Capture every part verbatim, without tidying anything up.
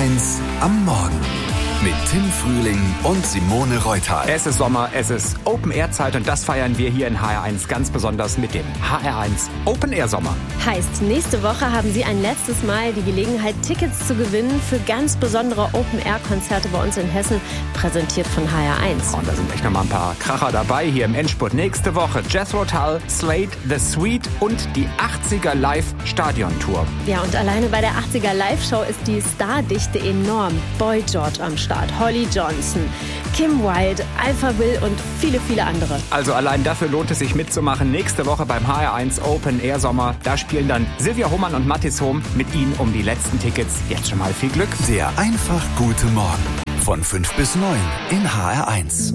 eins am Morgen mit Tim Frühling und Simone Reutal. Es ist Sommer, es ist Open-Air-Zeit und das feiern wir hier in H R eins ganz besonders mit dem H R eins Open-Air-Sommer. Heißt, nächste Woche haben Sie ein letztes Mal die Gelegenheit, Tickets zu gewinnen für ganz besondere Open-Air-Konzerte bei uns in Hessen, präsentiert von H R eins. Und da sind echt noch mal ein paar Kracher dabei hier im Endspurt. Nächste Woche Jethro Tull, Slade, The Sweet und die achtziger Live-Stadion-Tour. Ja, und alleine bei der achtziger Live-Show ist die Stardichte enorm. Boy George am Start, Holly Johnson, Kim Wilde, Alpha Will und viele, viele andere. Also allein dafür lohnt es sich mitzumachen. Nächste Woche beim H R eins Open Air Sommer. Da spielen dann Silvia Hohmann und Mathis Hohm mit Ihnen um die letzten Tickets. Jetzt schon mal viel Glück. Der einfach gute Morgen von fünf bis neun in H R eins.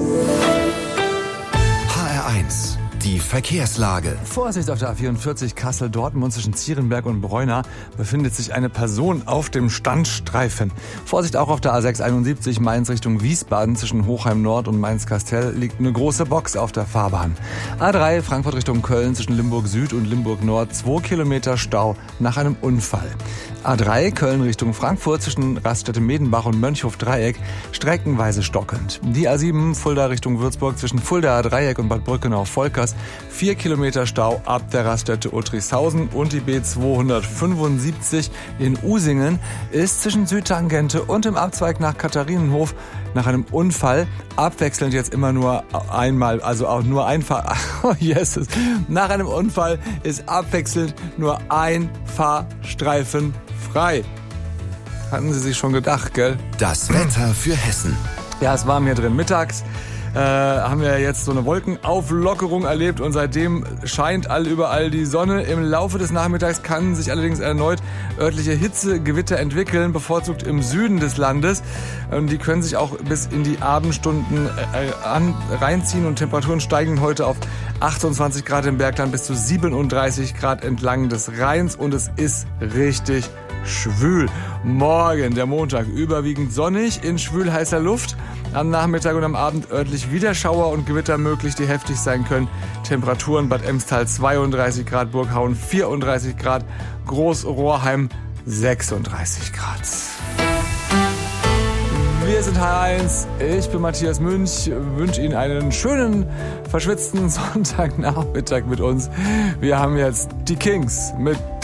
H R eins. Die Verkehrslage. Vorsicht auf der A vierundvierzig Kassel-Dortmund zwischen Zierenberg und Bräuna befindet sich eine Person auf dem Standstreifen. Vorsicht auch auf der A sechshunderteinundsiebzig Mainz Richtung Wiesbaden zwischen Hochheim Nord und Mainz-Kastel liegt eine große Box auf der Fahrbahn. A drei Frankfurt Richtung Köln zwischen Limburg Süd und Limburg Nord zwei Kilometer Stau nach einem Unfall. A drei Köln Richtung Frankfurt zwischen Raststätte Medenbach und Mönchhof-Dreieck streckenweise stockend. Die A sieben Fulda Richtung Würzburg zwischen Fuldaer Dreieck und Bad Brückenau-Volkers vier Kilometer Stau ab der Raststätte Uttrichshausen und die B zweihundertfünfundsiebzig in Usingen ist zwischen Südtangente und dem Abzweig nach Katharinenhof nach einem Unfall abwechselnd jetzt immer nur einmal, also auch nur ein Fahr... Oh yes. Nach einem Unfall ist abwechselnd nur ein Fahrstreifen frei. Hatten Sie sich schon gedacht, gell? Das Wetter für Hessen. Ja, es war mir drin mittags. Äh, haben wir jetzt so eine Wolkenauflockerung erlebt und seitdem scheint all überall die Sonne. Im Laufe des Nachmittags kann sich allerdings erneut örtliche Hitzegewitter entwickeln, bevorzugt im Süden des Landes. Und die können sich auch bis in die Abendstunden äh, an, reinziehen und Temperaturen steigen heute auf achtundzwanzig Grad im Bergland bis zu siebenunddreißig Grad entlang des Rheins und es ist richtig schwül. Morgen, der Montag, überwiegend sonnig in schwül heißer Luft. Am Nachmittag und am Abend örtlich wieder Schauer und Gewitter möglich, die heftig sein können. Temperaturen Bad Emstal zweiunddreißig Grad, Burghauen vierunddreißig Grad, Großrohrheim sechsunddreißig Grad. Wir sind H R eins, ich bin Matthias Münch, wünsche Ihnen einen schönen, verschwitzten Sonntagnachmittag mit uns. Wir haben jetzt die Kings mit